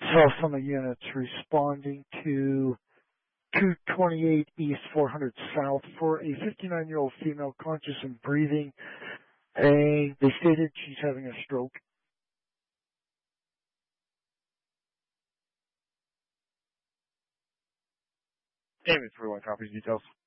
Saw some of the units responding to 228 East 400 South for a 59-year-old female conscious and breathing. And they stated she's having a stroke. Amy, 3-1 copies details.